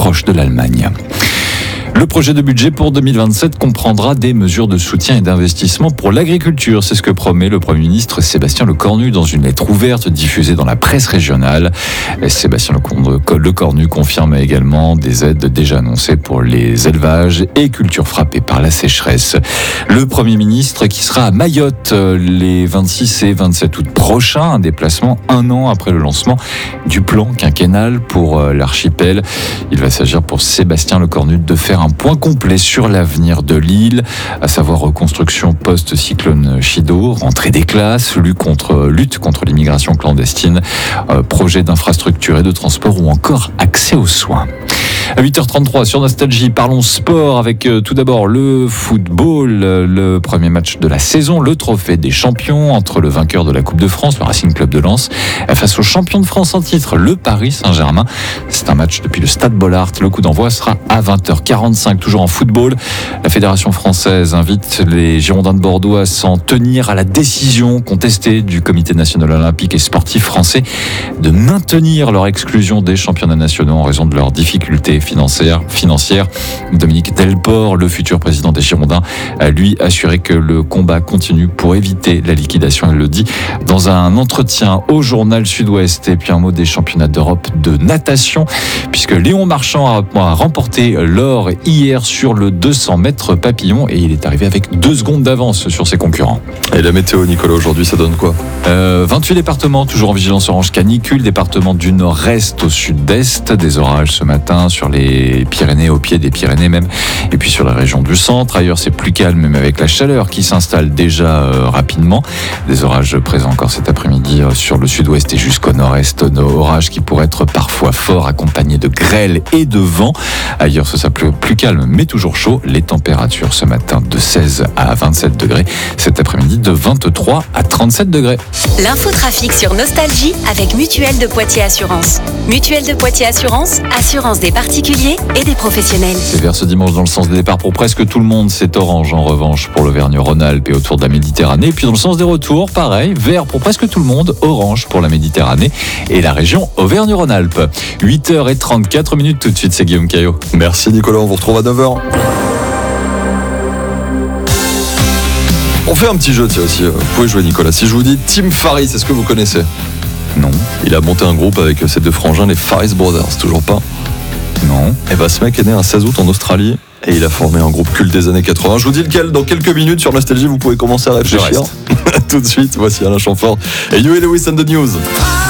proche de l'Allemagne. Le projet de budget pour 2027 comprendra des mesures de soutien et d'investissement pour l'agriculture. C'est ce que promet le Premier ministre Sébastien Lecornu dans une lettre ouverte diffusée dans la presse régionale. Sébastien Lecornu confirme également des aides déjà annoncées pour les élevages et cultures frappées par la sécheresse. Le Premier ministre qui sera à Mayotte les 26 et 27 août prochains, un déplacement un an après le lancement du plan quinquennal pour l'archipel. Il va s'agir pour Sébastien Lecornu de faire un point complet sur l'avenir de l'île, à savoir reconstruction post-cyclone Chido, rentrée des classes, lutte contre l'immigration clandestine, projet d'infrastructure et de transport ou encore accès aux soins. À 8h33 sur Nostalgie, parlons sport avec tout d'abord le football, le premier match de la saison, le trophée des champions entre le vainqueur de la Coupe de France, le Racing Club de Lens, face au champion de France en titre, le Paris Saint-Germain. C'est un match depuis le Stade Bollaert. Le coup d'envoi sera à 20h45, toujours en football. La Fédération française invite les Girondins de Bordeaux à s'en tenir à la décision contestée du Comité national olympique et sportif français de maintenir leur exclusion des championnats nationaux en raison de leurs difficultés financière. Dominique Delport, le futur président des Girondins, a lui assuré que le combat continue pour éviter la liquidation. Il le dit dans un entretien au journal Sud-Ouest. Et puis un mot des championnats d'Europe de natation, puisque Léon Marchand a remporté l'or hier sur le 200 mètres papillon et il est arrivé avec 2 secondes d'avance sur ses concurrents. Et la météo, Nicolas, aujourd'hui, ça donne quoi ? 28 départements, toujours en vigilance orange canicule, départements du nord-est au sud-est, des orages ce matin sur les Pyrénées, au pied des Pyrénées même, et puis sur la région du centre. Ailleurs, c'est plus calme, mais avec la chaleur qui s'installe déjà rapidement. Des orages présents encore cet après-midi sur le sud-ouest et jusqu'au nord-est. Orages qui pourraient être parfois forts, accompagnés de grêle et de vent. Ailleurs, ce sera plus calme, mais toujours chaud. Les températures ce matin de 16 à 27 degrés. Cet après-midi de 23 à 37 degrés. L'infotrafic sur Nostalgie avec Mutuelle de Poitiers Assurance. Mutuelle de Poitiers Assurance, assurance des particuliers et des professionnels. C'est vers ce dimanche dans le sens des départs pour presque tout le monde. C'est orange en revanche pour l'Auvergne-Rhône-Alpes et autour de la Méditerranée. Et puis dans le sens des retours, pareil, vert pour presque tout le monde, orange pour la Méditerranée et la région Auvergne-Rhône-Alpes. 8h34 tout de suite, c'est Guillaume Caillot. Merci Nicolas, on vous retrouve à 9h. On fait un petit jeu, tiens aussi. Vous pouvez jouer Nicolas. Si je vous dis Tim Faris, est-ce que vous connaissez ? Non. Il a monté un groupe avec ses 2 frangins, les Faris Brothers, toujours pas ? Non. Et bah ce mec est né un 16 août en Australie et il a formé un groupe culte des années 80. Je vous dis lequel dans quelques minutes sur Nostalgie, vous pouvez commencer à réfléchir. Tout de suite, voici Alain Chamfort et Huey Lewis and the News.